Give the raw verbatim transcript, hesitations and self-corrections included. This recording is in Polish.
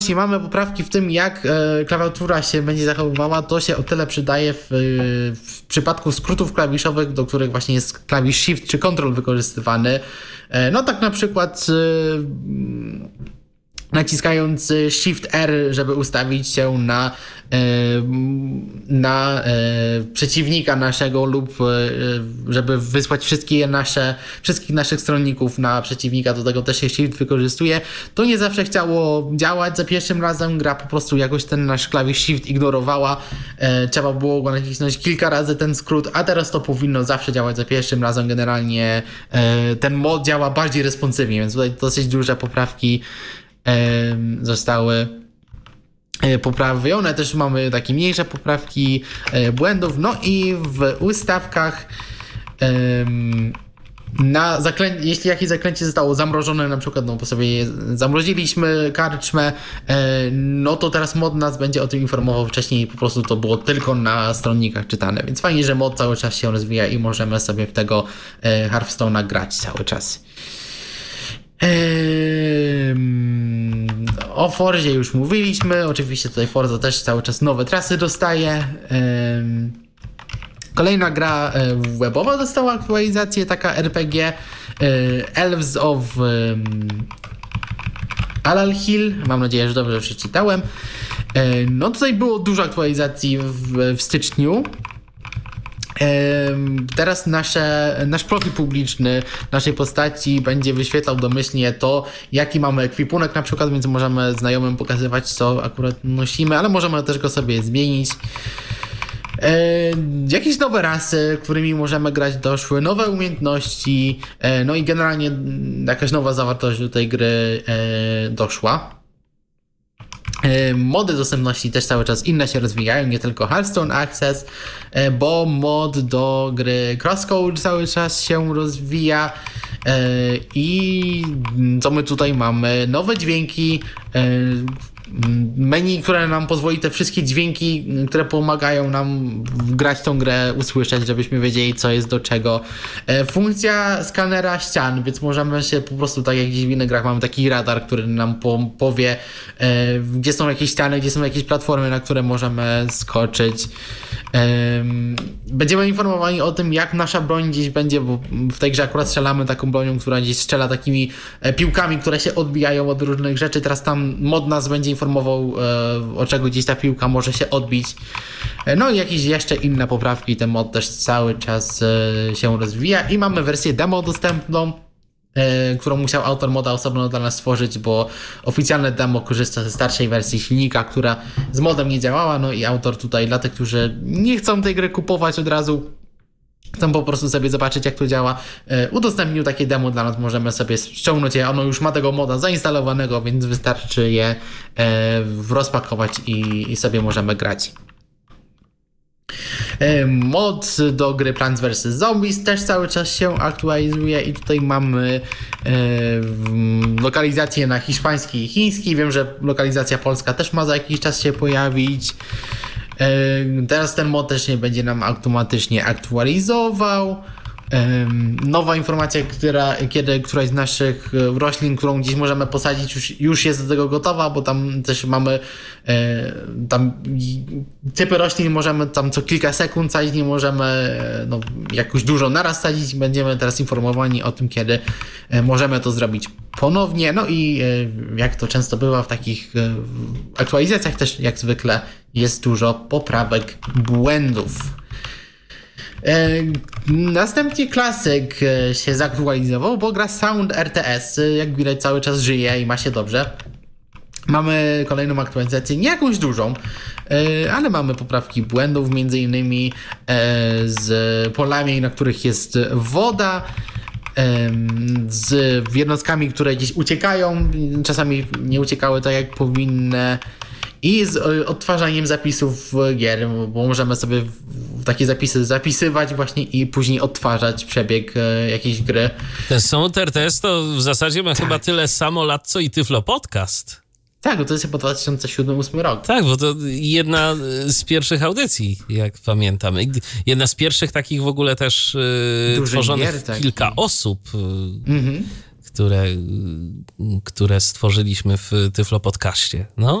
jeśli mamy poprawki w tym, jak e, klawiatura się będzie zachowywała, to się o tyle przydaje w, w przypadku skrótów klawiszowych, do których właśnie jest klawisz Shift czy Control wykorzystywany. E, no tak na przykład e, naciskając Shift R, żeby ustawić się na, e, na e, przeciwnika naszego lub e, żeby wysłać wszystkie nasze, wszystkich naszych stronników na przeciwnika, do tego też się Shift wykorzystuje. To nie zawsze chciało działać za pierwszym razem, gra po prostu jakoś ten nasz klawisz Shift ignorowała. E, trzeba było go nacisnąć kilka razy ten skrót, a teraz to powinno zawsze działać za pierwszym razem. Generalnie e, ten mod działa bardziej responsywnie, więc tutaj dosyć duże poprawki zostały poprawione. Też mamy takie mniejsze poprawki błędów. No i w ustawkach na zaklę... jeśli jakieś zaklęcie zostało zamrożone, na przykład no bo sobie zamroziliśmy karczmę, no to teraz mod nas będzie o tym informował. Wcześniej po prostu to było tylko na stronnikach czytane, więc fajnie, że mod cały czas się rozwija i możemy sobie w tego Hearthstone'a grać cały czas. O Forzie już mówiliśmy, oczywiście tutaj Forza też cały czas nowe trasy dostaje. Kolejna gra webowa dostała aktualizację, taka R P G Elves of Alalhil, mam nadzieję, że dobrze przeczytałem. No tutaj było dużo aktualizacji w, w styczniu. Teraz nasze, nasz profil publiczny naszej postaci będzie wyświetlał domyślnie to, jaki mamy ekwipunek na przykład, więc możemy znajomym pokazywać, co akurat nosimy, ale możemy też go sobie zmienić. E, jakieś nowe rasy, którymi możemy grać, doszły, nowe umiejętności, e, no i generalnie jakaś nowa zawartość do tej gry e, doszła. Mody dostępności też cały czas inne się rozwijają, nie tylko Hearthstone Access, bo mod do gry CrossCode cały czas się rozwija i co my tutaj mamy? Nowe dźwięki, menu, które nam pozwoli te wszystkie dźwięki, które pomagają nam grać tą grę, usłyszeć, żebyśmy wiedzieli, co jest do czego. Funkcja skanera ścian, więc możemy się po prostu, tak jak gdzieś w innych grach mamy taki radar, który nam powie, gdzie są jakieś ściany, gdzie są jakieś platformy, na które możemy skoczyć. Będziemy informowani o tym, jak nasza broń gdzieś będzie, bo w tej grze akurat strzelamy taką bronią, która gdzieś strzela takimi piłkami, które się odbijają od różnych rzeczy. Teraz tam mod nas będzie informował, o czego gdzieś ta piłka może się odbić. No i jakieś jeszcze inne poprawki. Ten mod też cały czas się rozwija i mamy wersję demo dostępną, którą musiał autor moda osobno dla nas stworzyć, bo oficjalne demo korzysta ze starszej wersji silnika, która z modem nie działała, no i autor tutaj dla tych, którzy nie chcą tej gry kupować od razu, chcą po prostu sobie zobaczyć, jak to działa, udostępnił takie demo dla nas, możemy sobie ściągnąć je, ono już ma tego moda zainstalowanego, więc wystarczy je rozpakować i, i sobie możemy grać. Mod do gry Plants versus. Zombies też cały czas się aktualizuje i tutaj mamy e, lokalizację na hiszpański i chiński. Wiem, że lokalizacja polska też ma za jakiś czas się pojawić. E, teraz ten mod też nie będzie nam automatycznie aktualizował. Nowa informacja, która, kiedy któraś z naszych roślin, którą gdzieś możemy posadzić, już, już jest do tego gotowa, bo tam też mamy e, tam typy roślin możemy tam co kilka sekund sadzić, nie możemy no, jakoś dużo naraz sadzić. Będziemy teraz informowani o tym, kiedy e, możemy to zrobić ponownie. No i e, jak to często bywa w takich e, aktualizacjach, też jak zwykle jest dużo poprawek, błędów. E, następnie klasyk e, się zaktualizował, bo gra Sound R T S, e, jak widać, cały czas żyje i ma się dobrze. Mamy kolejną aktualizację, nie jakąś dużą, e, ale mamy poprawki błędów, między innymi e, z polami, na których jest woda, e, z jednostkami, które gdzieś uciekają, czasami nie uciekały tak, jak powinny. I z odtwarzaniem zapisów gier, bo możemy sobie takie zapisy zapisywać właśnie i później odtwarzać przebieg jakiejś gry. Ten Sound R T S to w zasadzie ma tak. chyba tyle samo lat, co i Tyflo Podcast. Tak, bo to jest chyba dwa tysiące siódmy dwa tysiące ósmy rok. Tak, bo to jedna z pierwszych audycji, jak pamiętam. Jedna z pierwszych takich w ogóle też yy, tworzonych gier, tak. kilka osób. Yy, mm-hmm. które, które stworzyliśmy w Tyflo Podcaście. No,